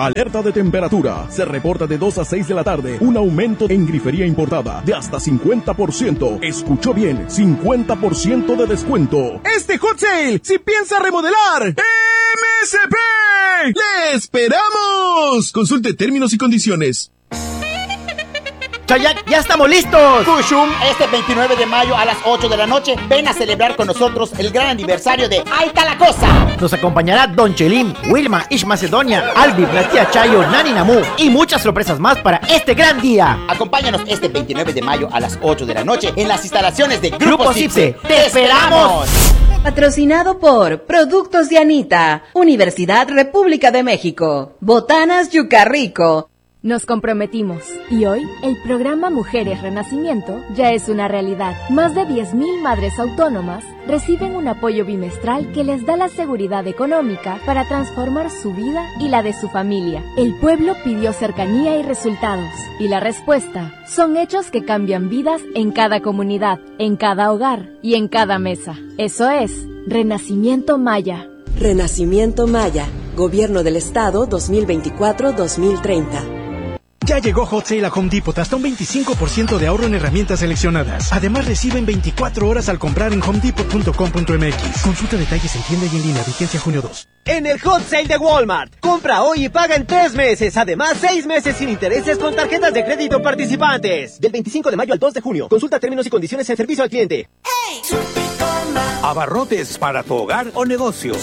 Alerta de temperatura. Se reporta de 2 a 6 de la tarde un aumento en grifería importada de hasta 50%. Escuchó bien, 50% de descuento. Este hot sale, si piensa remodelar, MSP, ¡le esperamos! Consulte términos y condiciones. Chayak, ya estamos listos. Kushum, este 29 de mayo a las 8 de la noche, ven a celebrar con nosotros el gran aniversario de Ahí está la cosa. Nos acompañará Don Chelim, Wilma, Ish Macedonia, Albi, la tía Chayo, Nani Namu y muchas sorpresas más para este gran día. Acompáñanos este 29 de mayo a las 8 de la noche en las instalaciones de Grupo Cipse. ¡Te esperamos! Patrocinado por Productos de Anita, Universidad República de México, Botanas Yucarrico. Nos comprometimos y hoy el programa Mujeres Renacimiento ya es una realidad. Más de 10,000 madres autónomas reciben un apoyo bimestral que les da la seguridad económica para transformar su vida y la de su familia. El pueblo pidió cercanía y resultados, y la respuesta son hechos que cambian vidas en cada comunidad, en cada hogar y en cada mesa. Eso es Renacimiento Maya. Renacimiento Maya, Gobierno del Estado 2024-2030. Ya llegó Hot Sale a Home Depot, hasta un 25% de ahorro en herramientas seleccionadas. Además, reciben 24 horas al comprar en homedepot.com.mx. Consulta detalles en tienda y en línea, vigencia junio 2. En el Hot Sale de Walmart, compra hoy y paga en 3 meses. Además, 6 meses sin intereses con tarjetas de crédito participantes. Del 25 de mayo al 2 de junio. Consulta términos y condiciones en servicio al cliente. Abarrotes para tu hogar o negocio.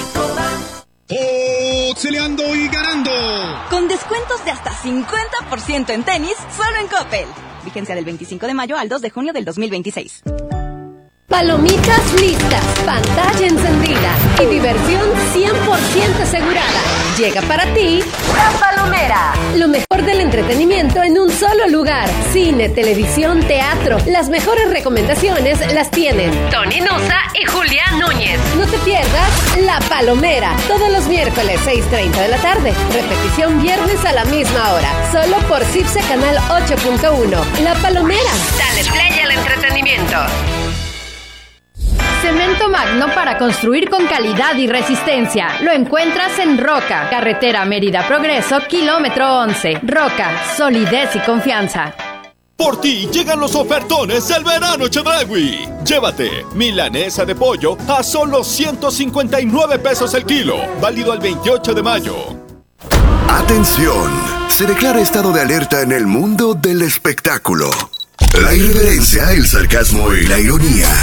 ¡Oxeleando y ganando! Con descuentos de hasta 50% en tenis, solo en Coppel. Vigencia del 25 de mayo al 2 de junio del 2026. Palomitas listas, pantalla encendida y diversión 100% asegurada. Llega para ti La Palomera. Lo mejor del entretenimiento en un solo lugar. Cine, televisión, teatro. Las mejores recomendaciones las tienen Tony Nusa y Julián Núñez. No te pierdas La Palomera. Todos los miércoles 6:30 de la tarde. Repetición viernes a la misma hora. Solo por Cipse Canal 8.1. La Palomera. Dale play al entretenimiento. Cemento Magno para construir con calidad y resistencia. Lo encuentras en Roca, carretera Mérida Progreso, kilómetro 11. Roca, solidez y confianza. Por ti llegan los ofertones del verano Chedraui. Llévate milanesa de pollo a solo 159 pesos el kilo. Válido al 28 de mayo. Atención, se declara estado de alerta en el mundo del espectáculo. La irreverencia, el sarcasmo y la ironía